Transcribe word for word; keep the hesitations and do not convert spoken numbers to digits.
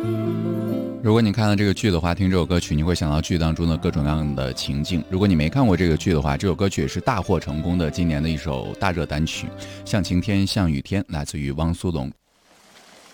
如果你看了这个剧的话，听这首歌曲你会想到剧当中的各种各样的情境。如果你没看过这个剧的话，这首歌曲也是大获成功的今年的一首大热单曲，像晴天像雨天，来自于汪苏泷。